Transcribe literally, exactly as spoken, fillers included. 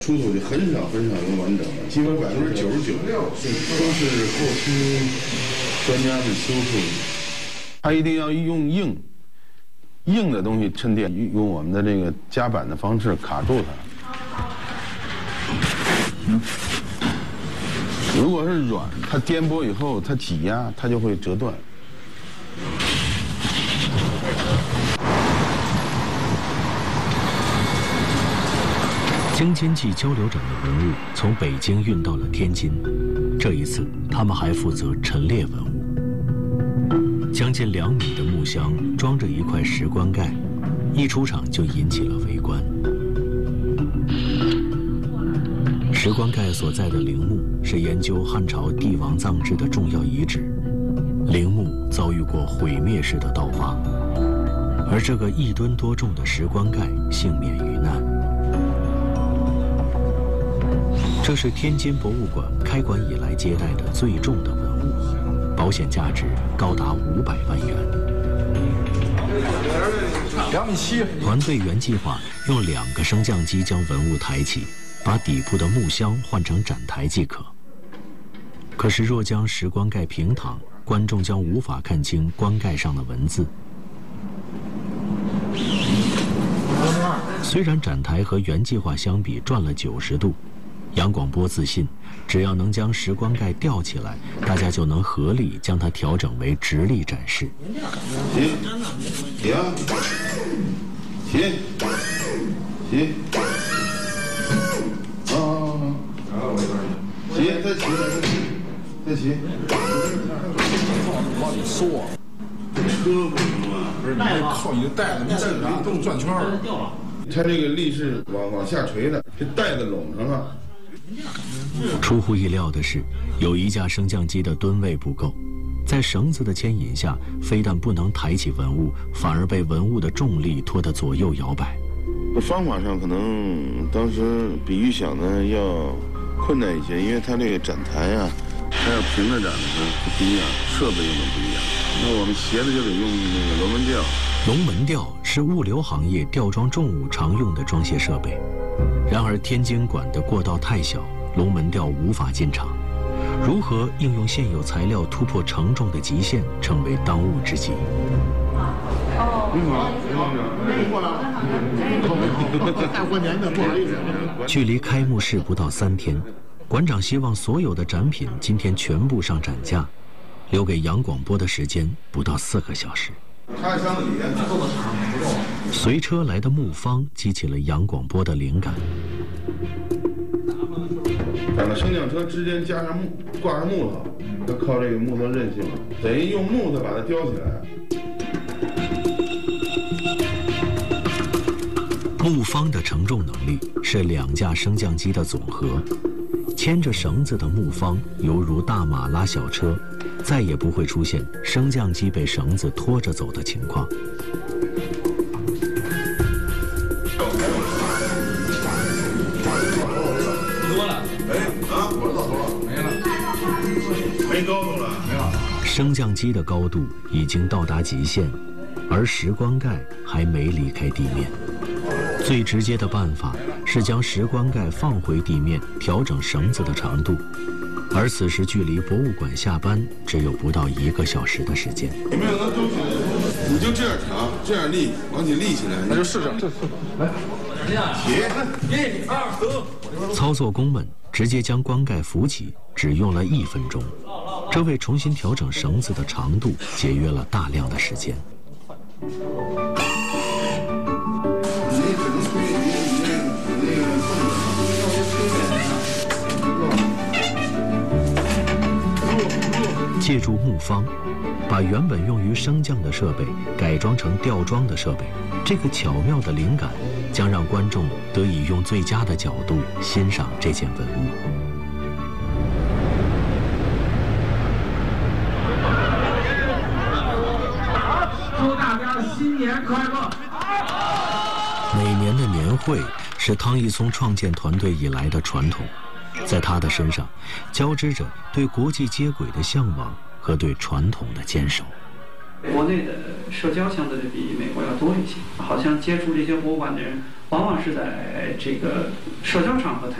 出土的很少很少有完整的，基本百分之九十九都是后期专家们修复的。它一定要用硬硬的东西沉淀，用我们的这个夹板的方式卡住它。嗯，如果是软，它颠簸以后，它挤压，它就会折断。 京津冀交流展的文物从北京运到了天津，这一次他们还负责陈列文物。将近两米的木箱装着一块石棺盖，一出场就引起了围观。石棺盖所在的陵墓是研究汉朝帝王葬制的重要遗址，陵墓遭遇过毁灭式的盗伐，而这个一吨多重的石棺盖幸免于难。 这是天津博物馆开馆以来接待的最重的文物，保险价值高达五百万元。 两米七。 团队原计划用两个升降机将文物抬起，把底部的木箱换成展台即可。可是若将石棺盖平躺，观众将无法看清棺盖上的文字。虽然展台和原计划相比转了九十度。 杨广波自信，只要能将石棺盖吊起来，大家就能合力将它调整为直立展示。 起，起啊！起，起！啊啊啊！起，再起，再起。 往里缩。 这胳膊行吗？ 不是，你这靠你的带子，你这啥都转圈儿。 它这个力是往往下垂的，这带子拢上了。 出乎意料的是，有一架升降机的吨位不够，在绳子的牵引下，非但不能抬起文物，反而被文物的重力拖得左右摇摆。 方法上可能当时比预想的要困难一些，因为它这个展台啊，它要平着展的不一样，设备用的不一样。那我们斜的就得用那个龙门吊。 龙门吊是物流行业吊装重物常用的装卸设备。 然而，天津馆的过道太小，龙门吊无法进场。如何应用现有材料突破承重的极限，成为当务之急。 你好，你好，你过来。 大过年的，不好意思。 距离开幕式不到三天，馆长希望所有的展品今天全部上展架，留给杨广波的时间不到四个小时。 他箱子里面够不够？ 随车来的木方激起了杨广波的灵感。 两个升降车之间加上木，挂上木头，要靠这个木头韧性，等于用木头把它吊起来。 木方的承重能力是两架升降机的总和，牵着绳子的木方犹如大马拉小车。 再也不会出现升降机被绳子拖着走的情况。 多了，哎啊，我到头了，没了，没高度了，没了。 升降机的高度已经到达极限，而石棺盖还没离开地面。最直接的办法是将石棺盖放回地面，调整绳子的长度。 而此时距离博物馆下班只有不到一个小时的时间。 有没有能勾起来？你就这样调，这样立，往起立起来， 那就试试。这来， 起， 一、二、得。 操作工们直接将棺盖扶起，只用了一分钟，这为重新调整绳子的长度节约了大量的时间。 借助木方，把原本用于升降的设备改装成吊装的设备，这个巧妙的灵感将让观众得以用最佳的角度欣赏这件文物。 祝大家新年快乐！ 每年的年会是汤一聪创建团队以来的传统。 在他的身上，交织着对国际接轨的向往和对传统的坚守。 国内的社交相对的比美国要多一些，好像接触这些博物馆的人，往往是在这个社交场合谈。